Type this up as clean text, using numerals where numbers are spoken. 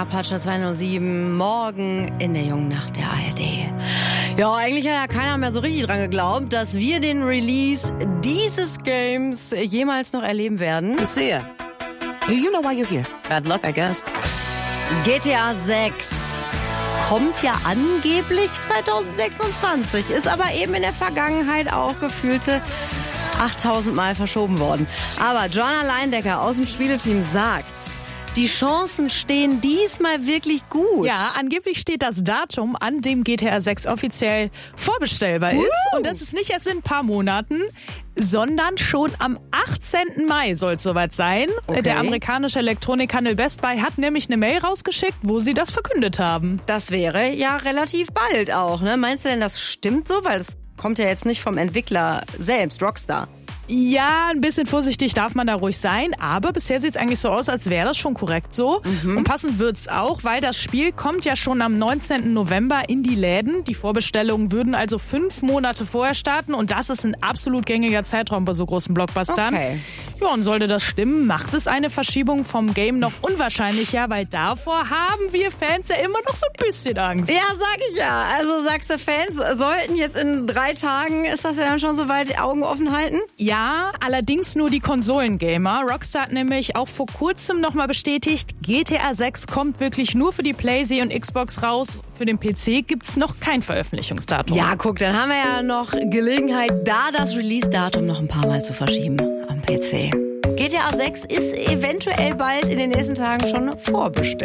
Apache 207, morgen in der jungen Nacht der ARD. Ja, eigentlich hat ja keiner mehr so richtig dran geglaubt, dass wir den Release dieses Games jemals noch erleben werden. Lucia, do you know why you're here? Bad luck, I guess. GTA 6 kommt ja angeblich 2026, ist aber eben in der Vergangenheit auch gefühlte 8000 Mal verschoben worden. Aber Joanna Leindecker aus dem Spieleteam sagt, die Chancen stehen diesmal wirklich gut. Ja, angeblich steht das Datum, an dem GTA 6 offiziell vorbestellbar ist. Und das ist nicht erst in ein paar Monaten, sondern schon am 18. Mai soll es soweit sein. Okay. Der amerikanische Elektronikhandel Best Buy hat nämlich eine Mail rausgeschickt, wo sie das verkündet haben. Das wäre ja relativ bald auch, ne? Meinst du denn, das stimmt so? Weil das kommt ja jetzt nicht vom Entwickler selbst, Rockstar. Ja, ein bisschen vorsichtig darf man da ruhig sein, aber bisher sieht es eigentlich so aus, als wäre das schon korrekt so. Und passend wird's auch, weil das Spiel kommt ja schon am 19. November in die Läden. Die Vorbestellungen würden also 5 Monate vorher starten und das ist ein absolut gängiger Zeitraum bei so großen Blockbustern. Okay. Ja, und sollte das stimmen, macht es eine Verschiebung vom Game noch unwahrscheinlicher, weil davor haben wir Fans ja immer noch so ein bisschen Angst. Ja, sag ich ja. Also sagst du, Fans sollten jetzt in 3 Tagen, ist das ja dann schon soweit, Augen offen halten? Ja, allerdings nur die Konsolengamer. Rockstar hat nämlich auch vor kurzem nochmal bestätigt, GTA 6 kommt wirklich nur für die PlayStation und Xbox raus. Für den PC gibt's noch kein Veröffentlichungsdatum. Ja, guck, dann haben wir ja noch Gelegenheit, da das Release-Datum noch ein paar Mal zu verschieben am PC. GTA 6 ist eventuell bald in den nächsten Tagen schon vorbestellt.